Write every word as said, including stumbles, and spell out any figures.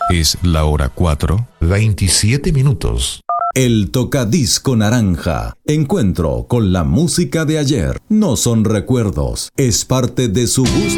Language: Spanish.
Es la hora cuatro, veintisiete minutos. El Tocadisco Naranja. Encuentro con la música de ayer. No son recuerdos, es parte de su gusto.